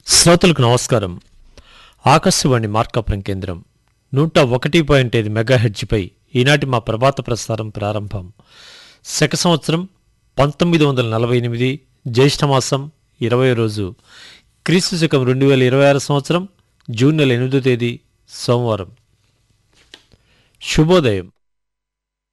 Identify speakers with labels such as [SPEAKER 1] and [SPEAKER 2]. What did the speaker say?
[SPEAKER 1] శ్రోతలకు నమస్కారం. ఆకాశవాణి మార్కాపురం కేంద్రం 101.5 మెగాహెర్ట్జ్పై ఈనాటి మా ప్రభాత ప్రసారం ప్రారంభం. శక సంవత్సరం 1948 జ్యేష్ఠమాసం 20 రోజు, క్రీస్తు శకం 2026 సంవత్సరం జూన్ నెల 8వ తేదీ సోమవారం. శుభోదయం.